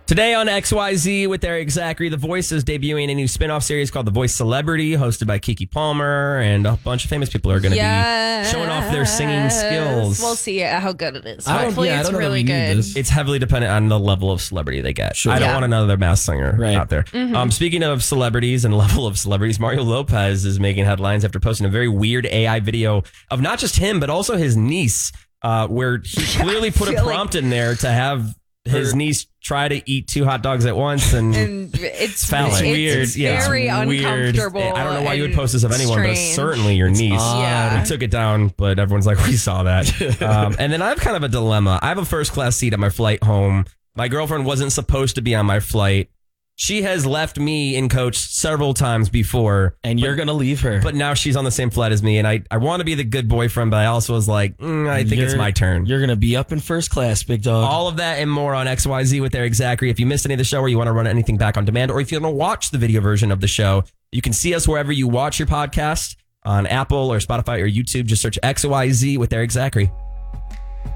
Today on XYZ with Eric Zachary, The Voice is debuting a new spin-off series called The Voice Celebrity, hosted by Kiki Palmer, and a bunch of famous people are going to be showing off their singing skills. We'll see how good it is. I don't Hopefully know it's that we really need good. this. It's heavily dependent on the level of celebrity they get. Sure. I don't Yeah. want another Masked Singer out there. Speaking of celebrities and level of celebrities, Mario Lopez is making headlines after posting a very weird AI video of not just him, but also his niece, where he clearly put a prompt in there to have his niece try to eat 2 hot dogs at once, and it's phallic. weird. It's very weird. uncomfortable. I don't know why you would and post this of anyone, but strange. certainly your niece. Yeah. I took it down, but everyone's like, we saw that. And then I have kind of a dilemma. I have a first class seat on my flight home. My girlfriend wasn't supposed to be on my flight. She has left me in coach several times before. And you're going to leave her. But now she's on the same flight as me, and I want to be the good boyfriend, but I also was like, I think it's my turn. You're going to be up in first class, big dog. All of that and more on XYZ with Eric Zachary. If you missed any of the show or you want to run anything back on demand, or if you want to watch the video version of the show, you can see us wherever you watch your podcast on Apple or Spotify or YouTube. Just search XYZ with Eric Zachary.